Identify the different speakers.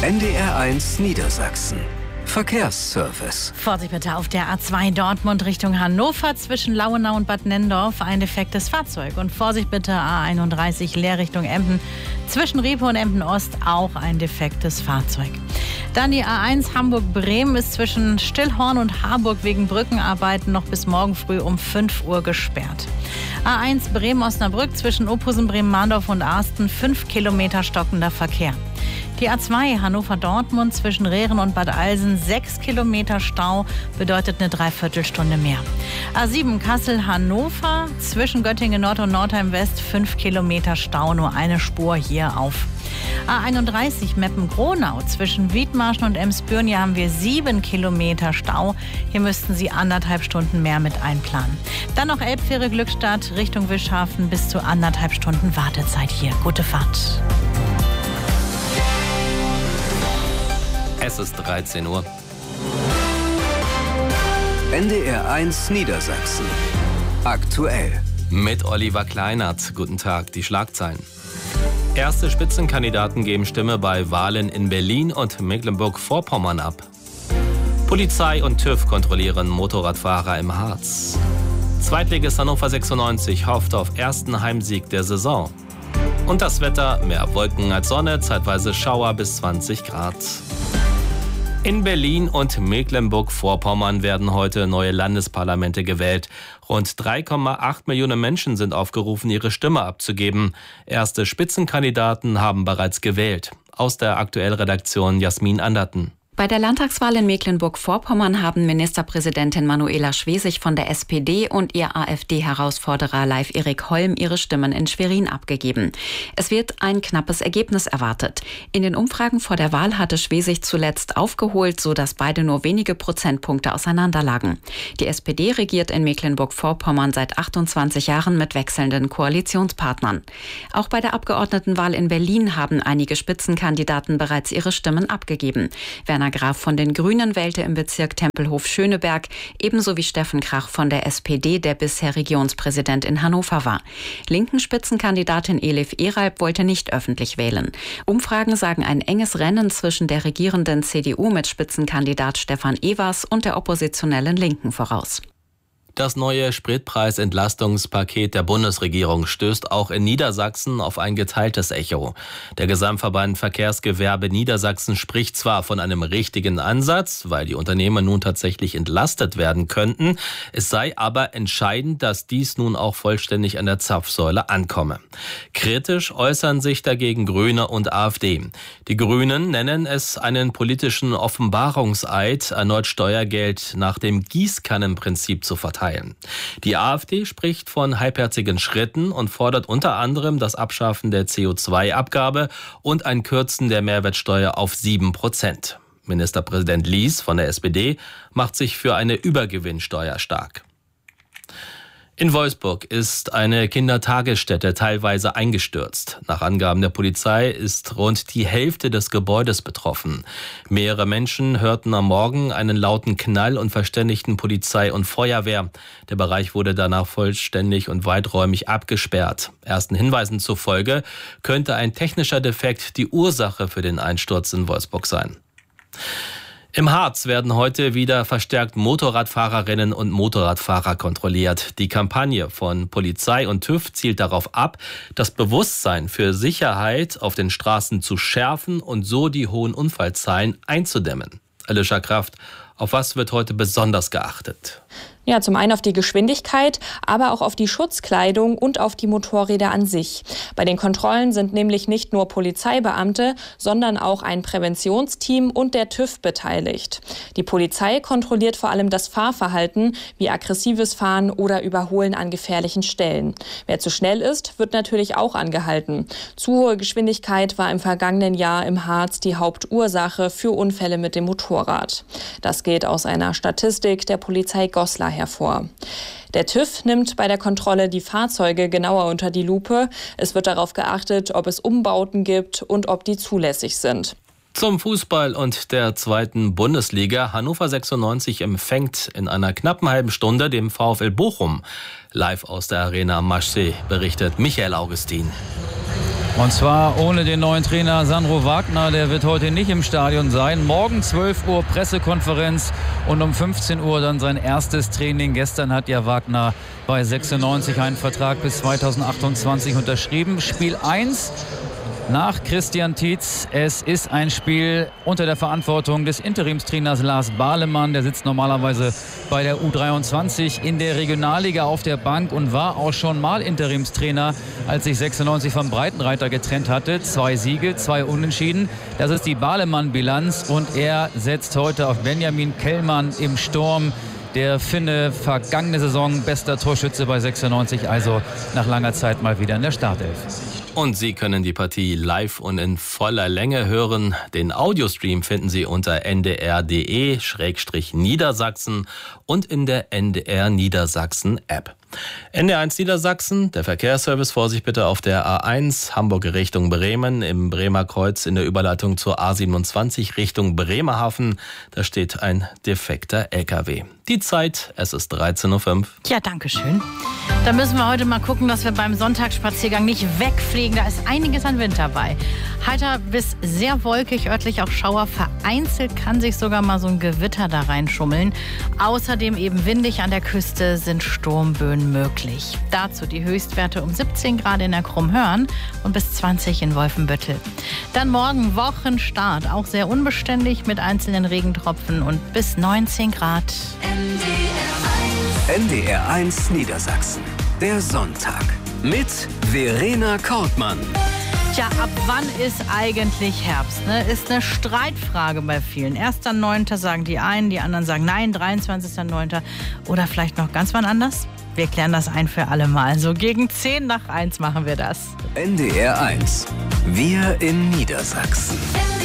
Speaker 1: NDR1 Niedersachsen. Verkehrsservice.
Speaker 2: Vorsicht bitte auf der A2 Dortmund Richtung Hannover zwischen Lauenau und Bad Nennendorf ein defektes Fahrzeug. Und Vorsicht bitte A31 Leer Richtung Emden zwischen Riepe und Emden Ost auch ein defektes Fahrzeug. Dann die A1 Hamburg-Bremen ist zwischen Stillhorn und Harburg wegen Brückenarbeiten noch bis morgen früh um 5 Uhr gesperrt. A1 Bremen-Osnabrück zwischen Ophusen, Bremen-Mahndorf und Arsten 5 Kilometer stockender Verkehr. Die A2 Hannover-Dortmund zwischen Rehren und Bad Alsen 6 Kilometer Stau bedeutet eine Dreiviertelstunde mehr. A7 Kassel-Hannover zwischen Göttingen Nord und Nordheim West 5 Kilometer Stau, nur eine Spur hier auf. A31 Meppen-Gronau zwischen Wiedmarschen und Emsbüren, hier haben wir 7 Kilometer Stau. Hier müssten Sie 1,5 Stunden mehr mit einplanen. Dann noch Elbfähre Glückstadt Richtung Wischhafen, bis zu 1,5 Stunden Wartezeit hier. Gute Fahrt.
Speaker 3: Es ist 13 Uhr.
Speaker 1: NDR1 Niedersachsen. Aktuell.
Speaker 3: Mit Oliver Kleinert. Guten Tag, die Schlagzeilen. Erste Spitzenkandidaten geben Stimme bei Wahlen in Berlin und Mecklenburg-Vorpommern ab. Polizei und TÜV kontrollieren Motorradfahrer im Harz. Zweitligist Hannover 96 hofft auf ersten Heimsieg der Saison. Und das Wetter, mehr Wolken als Sonne, zeitweise Schauer bis 20 Grad. In Berlin und Mecklenburg-Vorpommern werden heute neue Landesparlamente gewählt. Rund 3,8 Millionen Menschen sind aufgerufen, ihre Stimme abzugeben. Erste Spitzenkandidaten haben bereits gewählt. Aus der Aktuell-Redaktion Jasmin Anderten.
Speaker 4: Bei der Landtagswahl in Mecklenburg-Vorpommern haben Ministerpräsidentin Manuela Schwesig von der SPD und ihr AfD-Herausforderer Leif Erik Holm ihre Stimmen in Schwerin abgegeben. Es wird ein knappes Ergebnis erwartet. In den Umfragen vor der Wahl hatte Schwesig zuletzt aufgeholt, sodass beide nur wenige Prozentpunkte auseinanderlagen. Die SPD regiert in Mecklenburg-Vorpommern seit 28 Jahren mit wechselnden Koalitionspartnern. Auch bei der Abgeordnetenwahl in Berlin haben einige Spitzenkandidaten bereits ihre Stimmen abgegeben. Werner Graf von den Grünen wählte im Bezirk Tempelhof-Schöneberg, ebenso wie Steffen Krach von der SPD, der bisher Regionspräsident in Hannover war. Linken Spitzenkandidatin Elif Eralb wollte nicht öffentlich wählen. Umfragen sagen ein enges Rennen zwischen der regierenden CDU mit Spitzenkandidat Stefan Evers und der oppositionellen Linken voraus.
Speaker 3: Das neue Spritpreisentlastungspaket der Bundesregierung stößt auch in Niedersachsen auf ein geteiltes Echo. Der Gesamtverband Verkehrsgewerbe Niedersachsen spricht zwar von einem richtigen Ansatz, weil die Unternehmen nun tatsächlich entlastet werden könnten. Es sei aber entscheidend, dass dies nun auch vollständig an der Zapfsäule ankomme. Kritisch äußern sich dagegen Grüne und AfD. Die Grünen nennen es einen politischen Offenbarungseid, erneut Steuergeld nach dem Gießkannenprinzip zu verteilen. Die AfD spricht von halbherzigen Schritten und fordert unter anderem das Abschaffen der CO2-Abgabe und ein Kürzen der Mehrwertsteuer auf 7%. Ministerpräsident Lies von der SPD macht sich für eine Übergewinnsteuer stark. In Wolfsburg ist eine Kindertagesstätte teilweise eingestürzt. Nach Angaben der Polizei ist rund die Hälfte des Gebäudes betroffen. Mehrere Menschen hörten am Morgen einen lauten Knall und verständigten Polizei und Feuerwehr. Der Bereich wurde danach vollständig und weiträumig abgesperrt. Ersten Hinweisen zufolge könnte ein technischer Defekt die Ursache für den Einsturz in Wolfsburg sein. Im Harz werden heute wieder verstärkt Motorradfahrerinnen und Motorradfahrer kontrolliert. Die Kampagne von Polizei und TÜV zielt darauf ab, das Bewusstsein für Sicherheit auf den Straßen zu schärfen und so die hohen Unfallzahlen einzudämmen. Alicia Kraft, auf was wird heute besonders geachtet?
Speaker 5: Ja, zum einen auf die Geschwindigkeit, aber auch auf die Schutzkleidung und auf die Motorräder an sich. Bei den Kontrollen sind nämlich nicht nur Polizeibeamte, sondern auch ein Präventionsteam und der TÜV beteiligt. Die Polizei kontrolliert vor allem das Fahrverhalten, wie aggressives Fahren oder Überholen an gefährlichen Stellen. Wer zu schnell ist, wird natürlich auch angehalten. Zu hohe Geschwindigkeit war im vergangenen Jahr im Harz die Hauptursache für Unfälle mit dem Motorrad. Das geht aus einer Statistik der Polizei Goslar hervor. Der TÜV nimmt bei der Kontrolle die Fahrzeuge genauer unter die Lupe. Es wird darauf geachtet, ob es Umbauten gibt und ob die zulässig sind.
Speaker 3: Zum Fußball und der 2. Bundesliga. Hannover 96 empfängt in einer knappen halben Stunde den VfL Bochum. Live aus der Arena Marseille berichtet Michael Augustin.
Speaker 6: Und zwar ohne den neuen Trainer Sandro Wagner, der wird heute nicht im Stadion sein. Morgen 12 Uhr Pressekonferenz und um 15 Uhr dann sein erstes Training. Gestern hat ja Wagner bei 96 einen Vertrag bis 2028 unterschrieben. Spiel 1 nach Christian Tietz. Es ist ein Spiel unter der Verantwortung des Interimstrainers Lars Bahlemann. Der sitzt normalerweise bei der U23 in der Regionalliga auf der Bank und war auch schon mal Interimstrainer, als sich 96 vom Breitenreiter getrennt hatte. 2 Siege, 2 Unentschieden. Das ist die Bahlemann-Bilanz und er setzt heute auf Benjamin Kellmann im Sturm. Der Finne, vergangene Saison bester Torschütze bei 96, also nach langer Zeit mal wieder in der Startelf.
Speaker 3: Und Sie können die Partie live und in voller Länge hören. Den Audiostream finden Sie unter ndr.de/Niedersachsen und in der NDR Niedersachsen App. NDR1 Niedersachsen, der Verkehrsservice, Vorsicht bitte auf der A1 Hamburg Richtung Bremen, im Bremer Kreuz in der Überleitung zur A27 Richtung Bremerhaven. Da steht ein defekter LKW. Die Zeit, es ist 13.05 Uhr.
Speaker 2: Ja, danke schön. Da müssen wir heute mal gucken, dass wir beim Sonntagsspaziergang nicht wegfliegen. Da ist einiges an Wind dabei. Heiter bis sehr wolkig, örtlich auch Schauer. Vereinzelt kann sich sogar mal so ein Gewitter da reinschummeln. Außerdem eben windig an der Küste sind Sturmböen möglich. Dazu die Höchstwerte um 17 Grad in der Krummhörn und bis 20 in Wolfenbüttel. Dann morgen Wochenstart, auch sehr unbeständig mit einzelnen Regentropfen und bis 19 Grad.
Speaker 1: NDR1 Niedersachsen. Der Sonntag mit Verena Kortmann.
Speaker 2: Tja, ab wann ist eigentlich Herbst? Ne? Ist eine Streitfrage bei vielen. 1.9. sagen die einen, die anderen sagen nein, 23.9. Oder vielleicht noch ganz wann anders? Wir klären das ein für alle Mal. So gegen 10 nach 1 machen wir das.
Speaker 1: NDR1. Wir in Niedersachsen.